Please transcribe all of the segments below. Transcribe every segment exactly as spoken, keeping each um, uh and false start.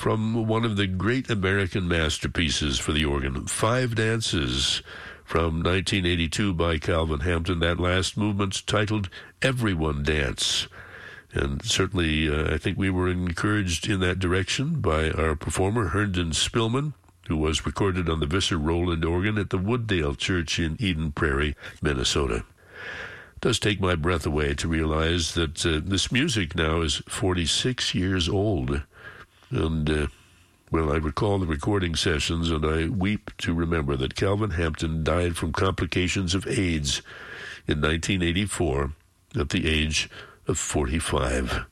from one of the great American masterpieces for the organ, Five Dances, from nineteen eighty-two by Calvin Hampton, that last movement titled Everyone Dance. And certainly, uh, I think we were encouraged in that direction by our performer, Herndon Spillman, who was recorded on the Visser Rowland organ at the Wooddale Church in Eden Prairie, Minnesota. It does take my breath away to realize that uh, this music now is forty-six years old. And, uh, well, I recall the recording sessions, and I weep to remember that Calvin Hampton died from complications of AIDS in nineteen eighty-four at the age of forty-five.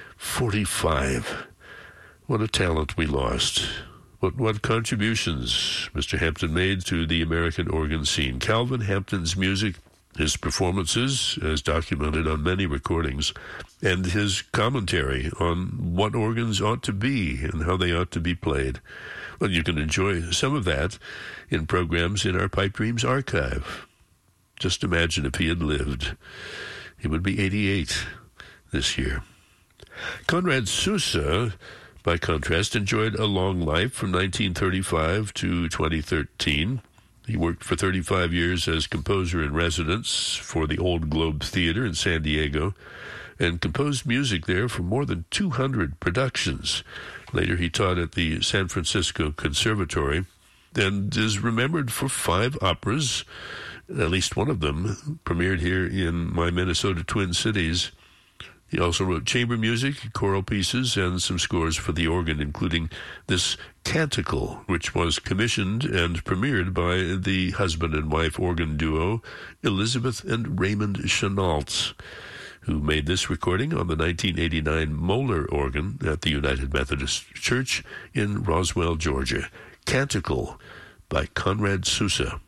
forty-five. What a talent we lost. What, what contributions Mister Hampton made to the American organ scene. Calvin Hampton's music, his performances, as documented on many recordings, and his commentary on what organs ought to be and how they ought to be played. Well, you can enjoy some of that in programs in our Pipe Dreams archive. Just imagine if he had lived. He would be eighty-eight this year. Conrad Sousa, by contrast, enjoyed a long life from nineteen thirty-five to twenty thirteen. He worked for thirty-five years as composer in residence for the Old Globe Theater in San Diego and composed music there for more than two hundred productions. Later, he taught at the San Francisco Conservatory and is remembered for five operas. At least one of them premiered here in my Minnesota Twin Cities. He also wrote chamber music, choral pieces, and some scores for the organ, including this canticle, which was commissioned and premiered by the husband and wife organ duo, Elizabeth and Raymond Chenault, who made this recording on the nineteen eighty-nine Moeller organ at the United Methodist Church in Roswell, Georgia. Canticle by Conrad Sousa.